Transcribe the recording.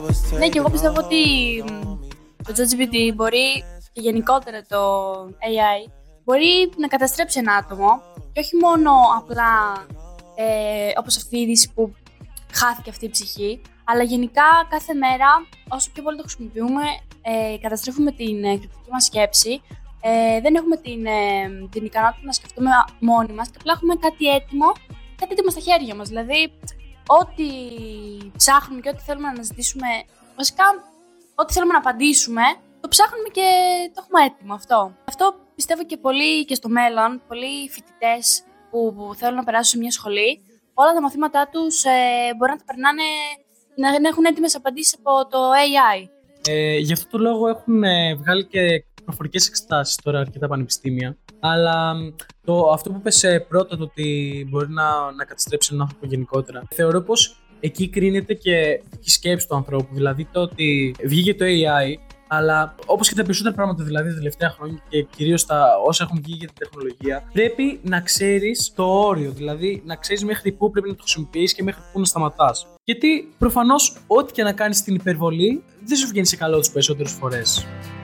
Ναι, και εγώ πιστεύω ότι το ChatGPT μπορεί και γενικότερα το AI μπορεί να καταστρέψει ένα άτομο και όχι μόνο απλά όπως αυτή η είδηση που χάθηκε αυτή η ψυχή, αλλά γενικά κάθε μέρα όσο πιο πολύ το χρησιμοποιούμε καταστρέφουμε την κριτική μας σκέψη, δεν έχουμε την ικανότητα να σκεφτούμε μόνοι μας και απλά έχουμε κάτι έτοιμο στα χέρια μας. Δηλαδή, ό,τι ψάχνουμε και ό,τι θέλουμε να αναζητήσουμε, βασικά ό,τι θέλουμε να απαντήσουμε, το ψάχνουμε και το έχουμε έτοιμο αυτό. Αυτό πιστεύω και πολύ και στο μέλλον, πολλοί φοιτητές που θέλουν να περάσουν σε μια σχολή, όλα τα μαθήματά τους μπορεί να τα περνάνε, να έχουν έτοιμες απαντήσεις από το AI. Γι' αυτό το λόγο έχουν βγάλει και προφορικές εξετάσεις τώρα αρκετά πανεπιστήμια. Αλλά αυτό που είπες πρώτα, το ότι μπορεί να καταστρέψει έναν άνθρωπο γενικότερα, θεωρώ πως εκεί κρίνεται και η σκέψη του ανθρώπου. Δηλαδή το ότι βγήκε το AI, αλλά όπως και τα περισσότερα πράγματα δηλαδή τα τελευταία χρόνια και κυρίως τα όσα έχουν βγει για την τεχνολογία, πρέπει να ξέρεις το όριο, δηλαδή να ξέρεις μέχρι πού πρέπει να το χρησιμοποιήσεις και μέχρι πού να σταματάς. Γιατί προφανώς ό,τι και να κάνεις στην υπερβολή δεν σου βγαίνει σε καλό τις περισσότερες φορές.